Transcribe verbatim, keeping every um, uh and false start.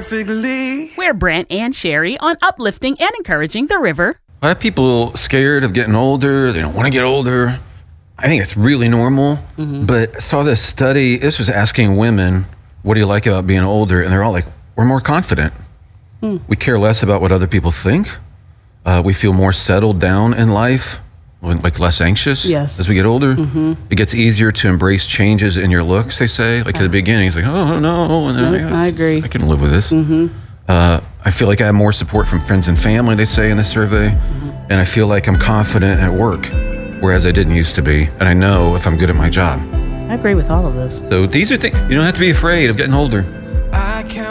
perfectly. We're Brent and Sherry on uplifting and encouraging the river. A lot of people scared of getting older. They don't want to get older. I think it's really normal. Mm-hmm. But I saw this study. This was asking women, what do you like about being older? And they're all like, we're more confident. Mm. We care less about what other people think. Uh, we feel more settled down in life, like less anxious yes. as we get older. Mm-hmm. It gets easier to embrace changes in your looks, they say. Like at the beginning, it's like, oh, no. And then no, like, I agree. I can live with this. Mm-hmm. Uh, I feel like I have more support from friends and family, they say in this survey. Mm-hmm. And I feel like I'm confident at work, whereas I didn't used to be. And I know if I'm good at my job. I agree with all of this. So these are things, you don't have to be afraid of getting older.